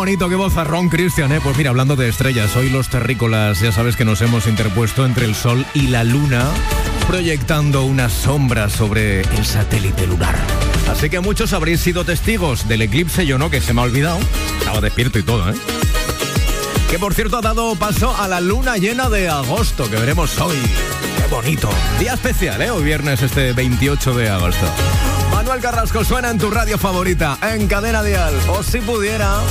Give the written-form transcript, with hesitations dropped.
bonito, qué vozarrón, Cristian, ¿eh? Pues mira, hablando de estrellas, hoy los terrícolas, ya sabes que nos hemos interpuesto entre el Sol y la Luna, proyectando una sombra sobre el satélite lunar. Así que muchos habréis sido testigos del eclipse, yo no, que se me ha olvidado. Estaba despierto y todo, ¿eh? Que por cierto ha dado paso a la luna llena de agosto, que veremos hoy. ¡Qué bonito! Día especial, ¿eh? Hoy viernes 28 de agosto. Manuel Carrasco suena en tu radio favorita, en Cadena Dial. O si pudiera...